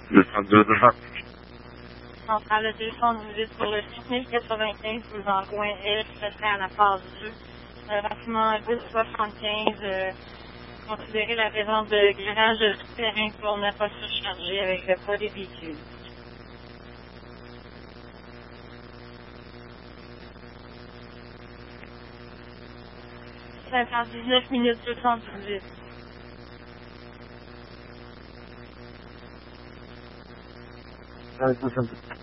202. Centrale 218 pour le 6095, vous en coin F, ça serait à la phase 2. Bâtiment 1075, considérez la présence de garage souterrain pour ne pas surcharger avec le poids des véhicules. Ça fait 19 minutes 218. Allez, 202.